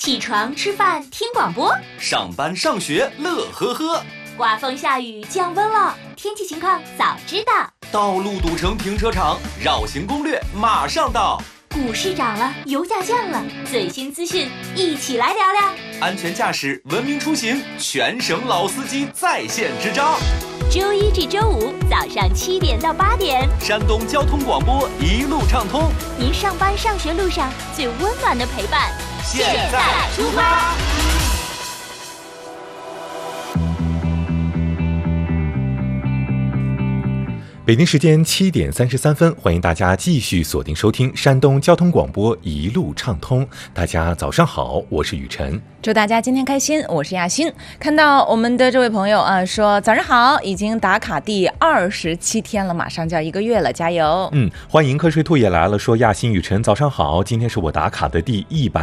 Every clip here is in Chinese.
起床吃饭听广播， 上班上学乐呵呵， 刮风下雨降温了，天气情况早知道。 道路堵成停车场，绕行攻略马上到。 股市涨了，油价降了，最新资讯一起来聊聊。 安全驾驶，文明出行，全省老司机在线支招。 周一至周五早上7点到8点， 山东交通广播一路畅通， 您上班上学路上最温暖的陪伴。 现在出发。 北京时间7点33分，欢迎大家继续锁定收听山东交通广播一路畅通。大家早上好，我是雨晨。 祝大家今天开心，我是亚欣。看到我们的这位朋友啊，说早上好，已经打卡第27天了，马上就要1个月了，加油。 欢迎瞌睡兔也来了，说亚欣雨晨早上好，今天是我打卡的第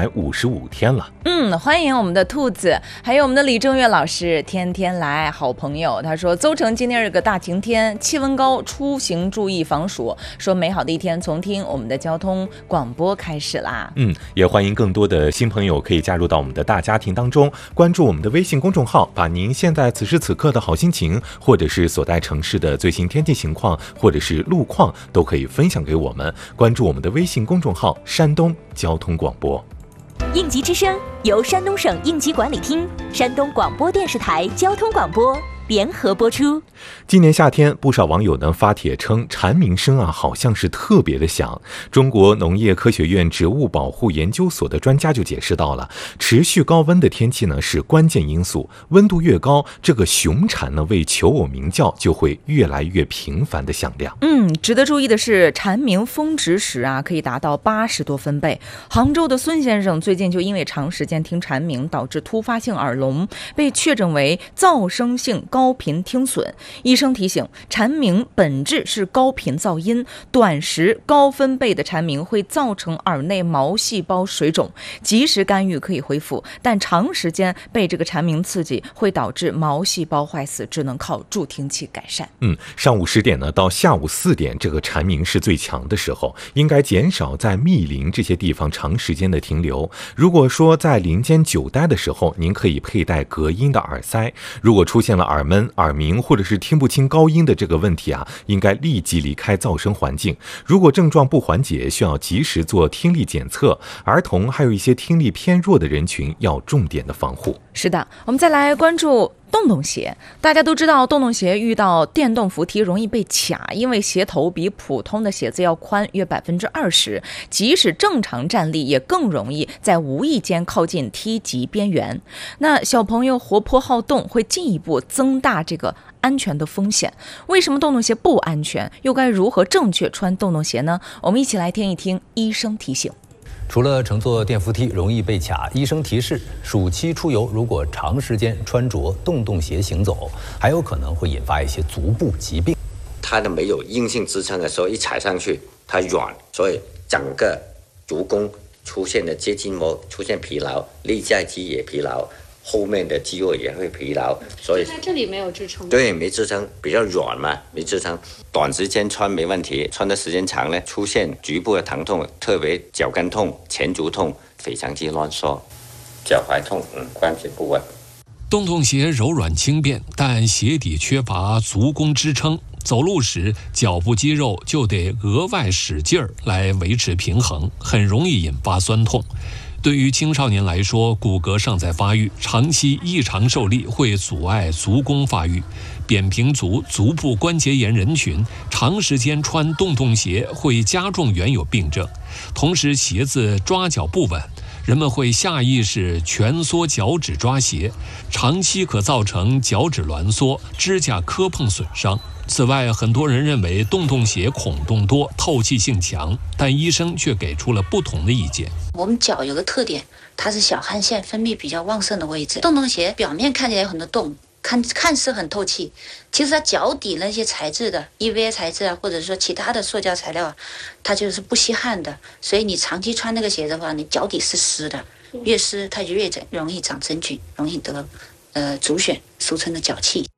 155天了。 欢迎我们的兔子，还有我们的李正月老师，天天来好朋友。他说邹城今天是个大晴天，气温高，出行注意防暑。说美好的一天从听我们的交通广播开始啦。 也欢迎更多的新朋友可以加入到我们的大家庭当中，关注我们的微信公众号，把您现在此时此刻的好心情，或者是所在城市的最新天气情况，或者是路况，都可以分享给我们。关注我们的微信公众号山东交通广播。 应急之声由山东省应急管理厅、山东广播电视台交通广播联合播出。 今年夏天，不少网友呢发帖称蝉鸣声好像是特别的响。中国农业科学院植物保护研究所的专家就解释到了，持续高温的天气呢是关键因素，温度越高，这个雄蝉呢为求偶鸣叫就会越来越频繁的响亮。 值得注意的是，蝉鸣峰值时可以达到80多分贝。杭州的孙先生最近就因为长时间听蝉鸣导致突发性耳聋，被确诊为噪声性高频听损。医生提醒，蝉鸣本质是高频噪音，短时高分贝的蝉鸣会造成耳内毛细胞水肿，及时干预可以恢复，但长时间被这个蝉鸣刺激会导致毛细胞坏死，只能靠助听器改善。 上午10点呢到下午4点，这个蝉鸣是最强的时候，应该减少在密林这些地方长时间的停留。如果说在林间久待的时候，您可以佩戴隔音的耳塞。如果出现了耳闷、耳鸣或者是听不清高音的这个问题应该立即离开噪声环境。如果症状不缓解，需要及时做听力检测。儿童还有一些听力偏弱的人群要重点的防护。 是的，我们再来关注洞洞鞋。大家都知道，洞洞鞋遇到电动扶梯容易被卡，因为鞋头比普通的鞋子要宽约20%，即使正常站立也更容易在无意间靠近梯级边缘。那小朋友活泼好动，会进一步增大这个安全的风险。为什么洞洞鞋不安全？又该如何正确穿洞洞鞋呢？我们一起来听一听医生提醒。 除了乘坐电扶梯容易被卡，医生提示，暑期出游如果长时间穿着洞洞鞋行走，还有可能会引发一些足部疾病。 它的没有硬性支撑的时候，一踩上去它软，所以整个足弓出现的接筋膜出现疲劳，内在肌也疲劳，后面的肌肉也会疲劳，所以在这里没有支撑。 对，没支撑，比较软嘛，没支撑。短时间穿没问题，穿的时间长呢，出现局部的疼痛，特别脚跟痛、前足痛、腓肠肌乱缩、脚踝痛，关节不稳。 洞洞鞋柔软轻便，但鞋底缺乏足弓支撑，走路时脚部肌肉就得额外使劲儿来维持平衡，很容易引发酸痛。对于青少年来说，骨骼尚在发育，长期异常受力会阻碍足弓发育。扁平足、足部关节炎人群长时间穿洞洞鞋会加重原有病症，同时鞋子抓脚不稳，人们会下意识蜷缩脚趾抓鞋，长期可造成脚趾挛缩、指甲磕碰损伤。此外，很多人认为洞洞鞋孔洞多、透气性强，但医生却给出了不同的意见。 我们脚有个特点，它是小汗腺分泌比较旺盛的位置。洞洞鞋表面看起来有很多洞，看似很透气，其实它脚底那些材质的 EVA 材质或者说其他的塑胶材料它就是不吸汗的，所以你长期穿那个鞋的话，你脚底是湿的，越湿它就越容易长真菌，容易得足癣，俗称的脚气。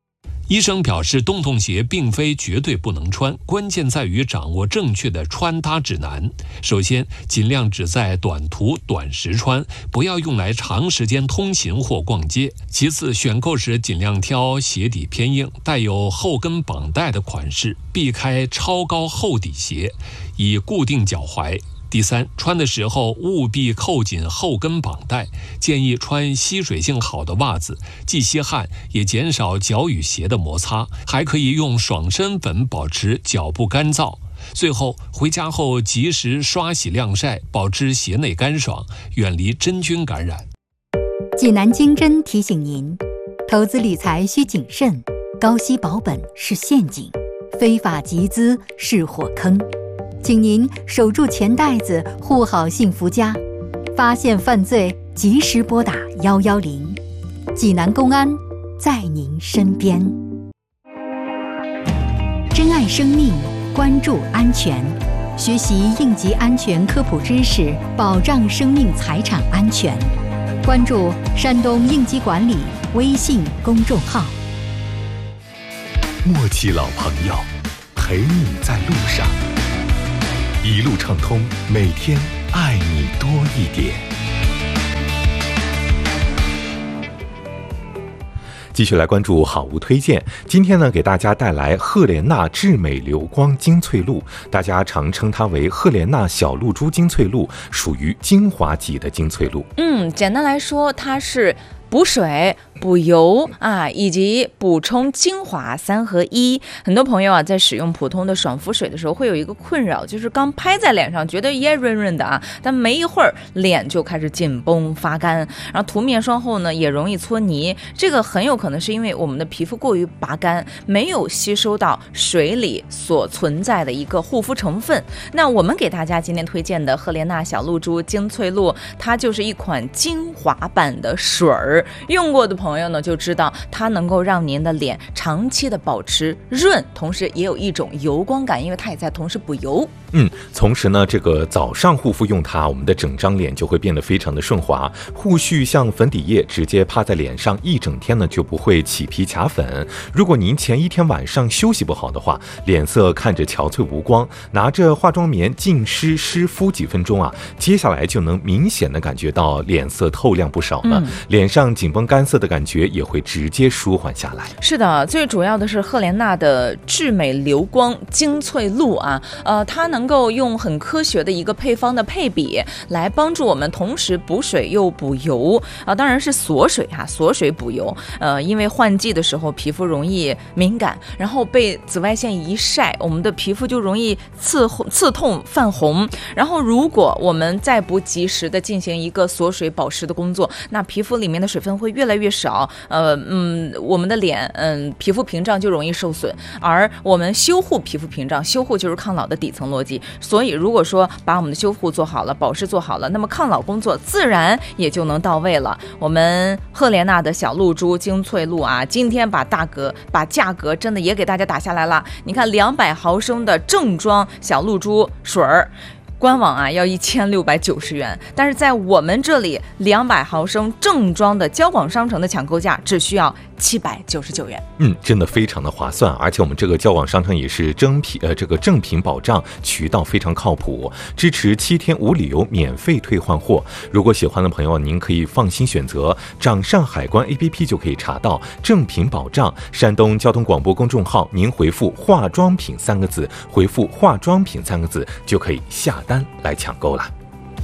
医生表示，洞洞鞋并非绝对不能穿，关键在于掌握正确的穿搭指南。首先，尽量只在短途短时穿，不要用来长时间通勤或逛街。其次，选购时尽量挑鞋底偏硬、带有后跟绑带的款式，避开超高厚底鞋，以固定脚踝。第三，穿的时候务必扣紧后跟绑带，建议穿吸水性好的袜子，既吸汗也减少脚与鞋的摩擦，还可以用爽身粉保持脚部干燥。最后，回家后及时刷洗晾晒，保持鞋内干爽，远离真菌感染。 济南经侦提醒您，投资理财需谨慎，高息保本是陷阱，非法集资是火坑。请您守住钱袋子，护好幸福家。发现犯罪，及时拨打110。济南公安在您身边。珍爱生命，关注安全，学习应急安全科普知识，保障生命财产安全。关注山东应急管理微信公众号。 默契老朋友，陪你在路上，一路畅通，每天爱你多一点。继续来关注好物推荐，今天呢，给大家带来赫莲娜至美流光精粹露，大家常称它为赫莲娜小露珠精粹露，属于精华级的精粹露。 简单来说，它是补水、补油以及补充精华3合1。很多朋友在使用普通的爽肤水的时候会有一个困扰，就是刚拍在脸上觉得也润润的但没一会儿脸就开始紧绷发干，然后涂面霜后呢也容易搓泥。这个很有可能是因为我们的皮肤过于拔干，没有吸收到水里所存在的一个护肤成分。那我们给大家今天推荐的赫莲娜小露珠精粹露，它就是一款精华版的水儿，用过的朋友呢就知道它能够让您的脸长期的保持润，同时也有一种油光感，因为它也在同时补油。 同时呢，这个早上护肤用它，我们的整张脸就会变得非常的顺滑，护须像粉底液直接趴在脸上，一整天呢就不会起皮卡粉。如果您前一天晚上休息不好的话，脸色看着憔悴无光，拿着化妆棉浸湿湿敷几分钟接下来就能明显的感觉到脸色透亮不少了，脸上紧绷干涩的感觉也会直接舒缓下来。 是的，最主要的是赫莲娜的至美流光精粹露它能够用很科学的一个配方的配比来帮助我们同时补水又补油当然是锁水锁水补油。因为换季的时候皮肤容易敏感，然后被紫外线一晒，我们的皮肤就容易刺痛泛红，然后如果我们再不及时的进行一个锁水保湿的工作，那皮肤里面的水分会越来越少，我们的脸皮肤屏障就容易受损，而我们修护皮肤屏障，修护就是抗老的底层逻辑，所以如果说把我们的修护做好了，保湿做好了，那么抗老工作自然也就能到位了。我们赫莲娜的小露珠精粹露今天把价格真的也给大家打下来了。你看200毫升的正装小露珠水儿，官网要1690元，但是在我们这里200毫升正装的交广商城的抢购价只需要799元。 真的非常的划算，而且我们这个交广商城也是正品保障，渠道非常靠谱，支持7天无理由免费退换货。如果喜欢的朋友，您可以放心选择掌上海关 APP 就可以查到正品保障。山东交通广播公众号，您回复化妆品3个字，回复化妆品3个字就可以下单来抢购了。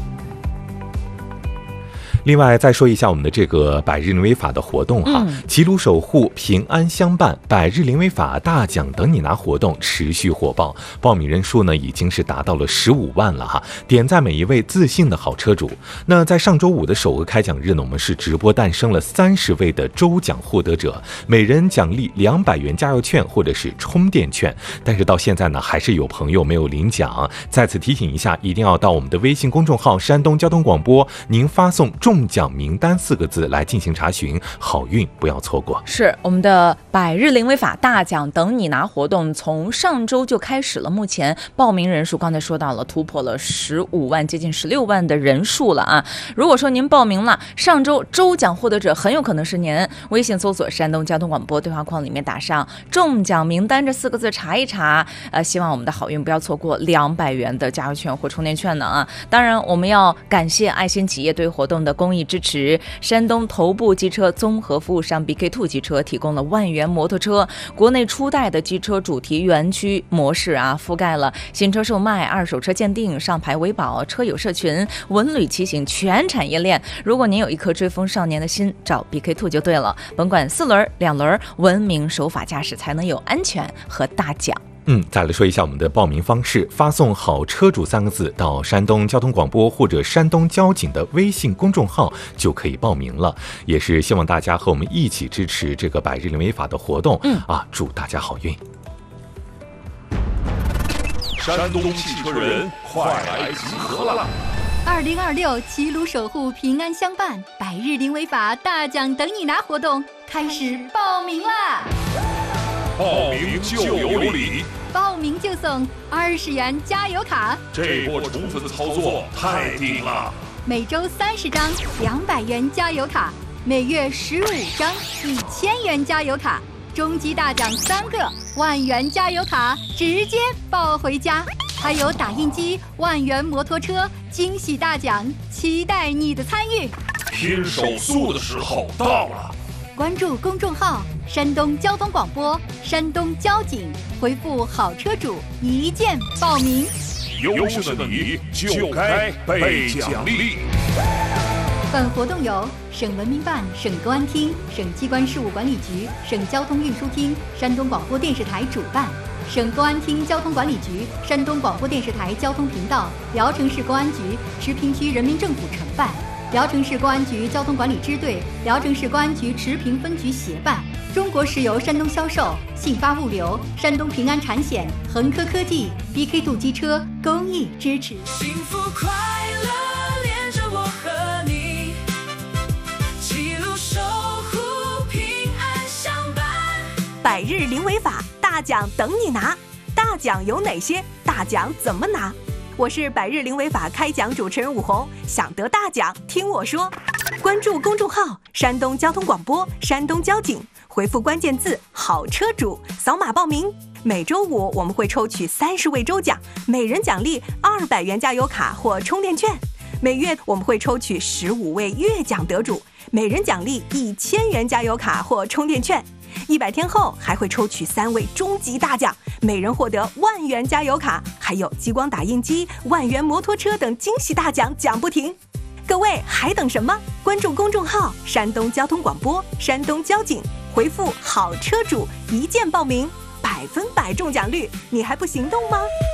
另外再说一下我们的这个百日临危法的活动齐鲁守护平安相伴百日临危法大奖等你拿活动持续火爆，报名人数呢已经是达到了15万了点赞每一位自信的好车主。那在上周五的首个开奖日呢，我们是直播诞生了30位的周奖获得者，每人奖励200元加油券或者是充电券，但是到现在呢还是有朋友没有领奖，再次提醒一下，一定要到我们的微信公众号山东交通广播，您发送中奖名单4个字来进行查询，好运不要错过。 是我们的百日零违法大奖等你拿活动从上周就开始了，目前报名人数刚才说到了突破了15万，接近16万的人数了啊！如果说您报名了，上周周奖获得者很有可能是您。微信搜索山东交通广播，对话框里面打上中奖名单这4个字查一查，希望我们的好运不要错过200元的加油券或充电券呢啊！当然我们要感谢爱心企业对活动的公益支持，山东头部机车综合服务商 BK2 机车提供了万元摩托车，国内初代的机车主题园区模式啊，覆盖了新车售卖、二手车鉴定、上牌维保、车友社群、文旅骑行全产业链。如果您有一颗追风少年的心，找 BK2 就对了，甭管4轮、2轮，文明守法驾驶才能有安全和大奖。 再来说一下我们的报名方式，发送好车主3个字到山东交通广播或者山东交警的微信公众号就可以报名了，也是希望大家和我们一起支持这个百日零违法的活动祝大家好运。 山东汽车人快来集合了 ！2026齐鲁守护平安相伴，百日零违法大奖等你拿活动开始报名啦！ 报名就有礼， 报名就送20元加油卡， 这波宠粉操作太顶了！ 每周30张200元加油卡，每月15张1000元加油卡，终极大奖3个万元加油卡，直接抱回家。还有打印机、万元摩托车，惊喜大奖，期待你的参与。 拼手速的时候到了！ 关注公众号山东交通广播、山东交警，回复好车主一键报名。 优秀的你就该被奖励。 本活动由省文明办、省公安厅、省机关事务管理局、省交通运输厅、山东广播电视台主办，省公安厅交通管理局、山东广播电视台交通频道、聊城市公安局、池平区人民政府承办，聊城市公安局交通管理支队、聊城市公安局池平分局协办，中国石油山东销售、信发物流、山东平安产险、恒科科技、BK2 机车公益支持。 幸福快乐连着我和你，齐鲁守护平安相伴。 百日零违法大奖等你拿，大奖有哪些？大奖怎么拿？我是百日零违法开讲主持人武红，想得大奖听我说。关注公众号山东交通广播、山东交警，回复关键字好车主，扫码报名。每周5我们会抽取30位周奖，每人奖励200元加油卡或充电券。每月我们会抽取15位月奖得主，每人奖励1000元加油卡或充电券。100天后还会抽取3位终极大奖，每人获得万元加油卡，还有激光打印机、万元摩托车等惊喜大奖，奖不停。各位还等什么？关注公众号山东交通广播、山东交警，回复好车主一键报名，100%中奖率，你还不行动吗？